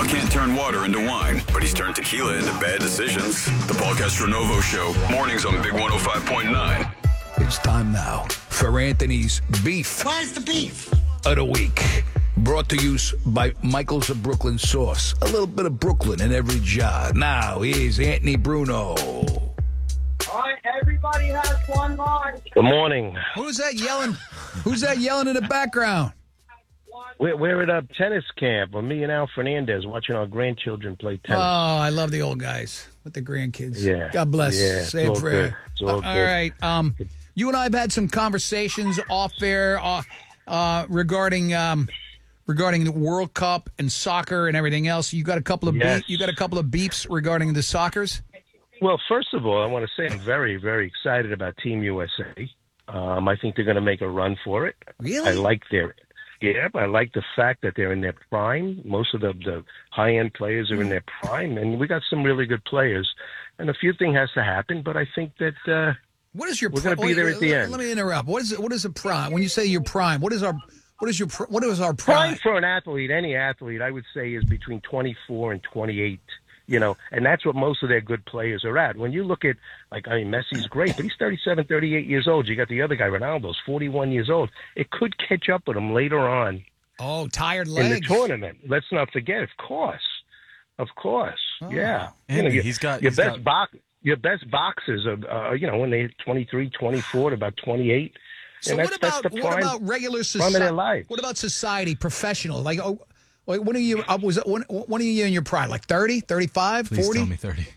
can't turn water into wine, but he's turned tequila into bad decisions. The Paul Castronovo Show, mornings on Big 105.9. It's time now for Anthony's Beef Where's the beef? of the Week. Brought to you by Michael's of Brooklyn Sauce. A little bit of Brooklyn in every jar. Now, here's Anthony Bruno. All right, everybody has one line. Good morning. Who's that yelling? Who's that yelling in the background? We're at a tennis camp with me and Al Fernandez watching our grandchildren play Oh, tennis. I love the old guys with the grandkids. Yeah. God bless. Yeah, Say a it's all prayer. good. It's all good. right. You and I have had some conversations off air regarding the World Cup and soccer and everything else. You got a couple of Yes. you got a couple of beeps regarding the soccers. Well, first of all, I want to say I'm very, very excited about Team USA. I think they're going to make a run for it. Really? I like the fact that they're in their prime. Most of the high-end players are in their prime, and we got some really good players. And a few things has to happen, but I think that What is your? We're gonna be there at the end. Let me interrupt. What is a prime? When you say your prime, what is our prime? prime for an athlete, any athlete, I would say is between 24 and 28. And that's what most of their good players are at. When you look at, Messi's great, but he's 37, 38 years old. You got the other guy, Ronaldo's 41 years old. It could catch up with him later on Oh, tired legs. in the tournament. Let's not forget, of course. Yeah. Andy, Your best boxers are, when they're 23, 24 to about 28. So And what that's the about prime regular of society? their life. What about society, professional? When are you? When are you in your prime? Like 30, 35, Please 40? tell me 30.